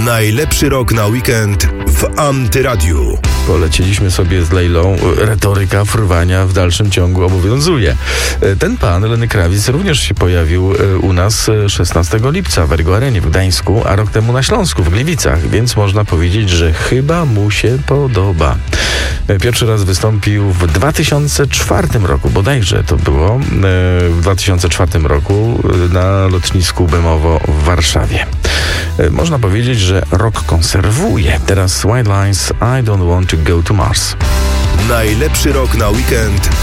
Najlepszy rok na weekend w Antyradiu. Poleciliśmy sobie z Lejlą. Retoryka frwania w dalszym ciągu obowiązuje. Ten pan, Lenny Kravitz, również się pojawił u nas 16 lipca w Ergo Arenie w Gdańsku, a rok temu na Śląsku w Gliwicach, więc można powiedzieć, że chyba mu się podoba. Pierwszy raz wystąpił w 2004 roku, bodajże to było, w 2004 roku na lotnisku Bemowo w Warszawie. Można powiedzieć, że rock konserwuje. Teraz White Lines, I Don't Want to Go to Mars. Najlepszy rok na weekend